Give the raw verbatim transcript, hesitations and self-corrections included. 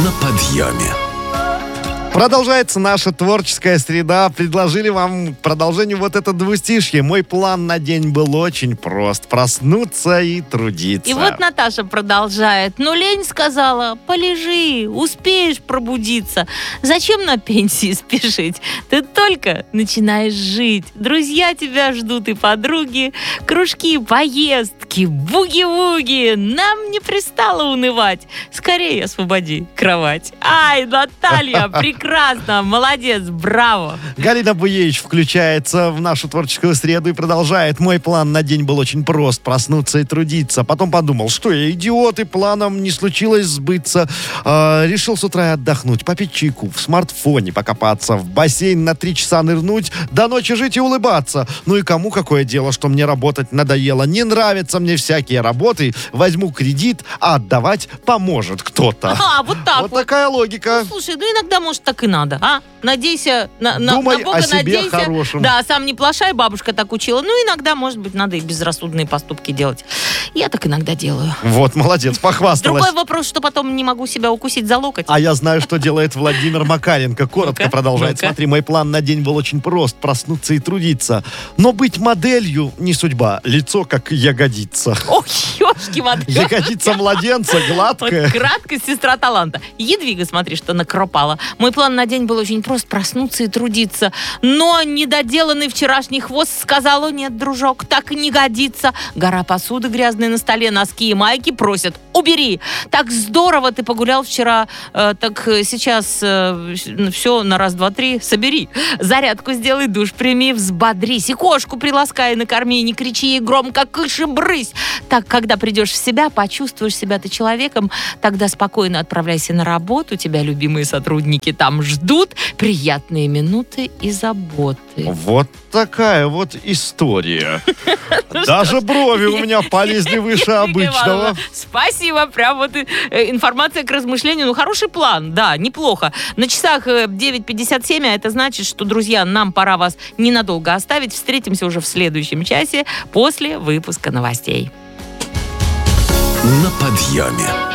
На подъеме. Продолжается наша творческая среда. Предложили вам к продолжению вот это двустишье. Мой план на день был очень прост. Проснуться и трудиться. И вот Наташа продолжает. Ну, лень сказала, полежи, успеешь пробудиться. Зачем на пенсии спешить? Ты только начинаешь жить. Друзья тебя ждут и подруги. Кружки, поездки, буги-вуги. Нам не пристало унывать. Скорее освободи кровать. Ай, Наталья, прекрасно. Прекрасно, молодец, браво. Галина Буевич включается в нашу творческую среду и продолжает. Мой план на день был очень прост. Проснуться и трудиться. Потом подумал, что я идиот, и планом не случилось сбыться. Э, решил с утра отдохнуть, попить чайку, в смартфоне покопаться, в бассейн на три часа нырнуть, до ночи жить и улыбаться. Ну и кому какое дело, что мне работать надоело? Не нравятся мне всякие работы. Возьму кредит, а отдавать поможет кто-то. А, вот так вот. вот. такая логика. Ну, слушай, ну иногда, может, так и надо, а? Надейся на, на, Думай на Бога, о себе надейся. хорошем. Да, сам не плашай, бабушка так учила. Ну, иногда, может быть, надо и безрассудные поступки делать. Я так иногда делаю. Вот, молодец, похвасталась. Другой вопрос, что потом не могу себя укусить за локоть. А я знаю, что делает Владимир Макаренко. Коротко Ну-ка, продолжает. ну-ка. Смотри, мой план на день был очень прост. Проснуться и трудиться. Но быть моделью не судьба. Лицо как ягодица. Ох, ёшки-матрешки. Ягодица младенца гладкая. Вот краткость, сестра таланта. Едвига, смотри, что накропала. Мой план на день был очень прост: проснуться и трудиться. Но недоделанный вчерашний хвост сказал: о нет, дружок, так и не годится. Гора посуды грязной на столе, носки и майки просят: убери. Так здорово ты погулял вчера, э, так сейчас э, все на раз, два, три собери. Зарядку сделай, душ прими, взбодрись. И кошку приласкай, накорми, не кричи ей громко, кыш и брысь. Так, когда придешь в себя, почувствуешь себя ты человеком, тогда спокойно отправляйся на работу. Тебя любимые сотрудники там ждут. Приятные минуты и заботы. Вот такая вот история. Даже брови у меня полезли выше обычного. Спасибо, прям вот э, информация к размышлению. Ну, хороший план, да, неплохо. На часах э, девять пятьдесят семь, а это значит, что, друзья, нам пора вас ненадолго оставить. Встретимся уже в следующем часе после выпуска новостей. На подъеме.